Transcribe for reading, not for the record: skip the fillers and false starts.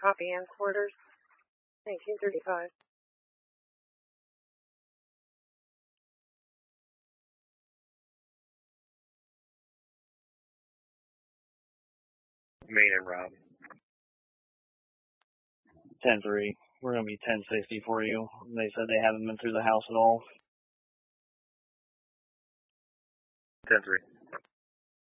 Copy and quarters, 1935. Main and Rob. 10-3. We're going to be 1060 for you. They said they haven't been through the house at all. 10-3.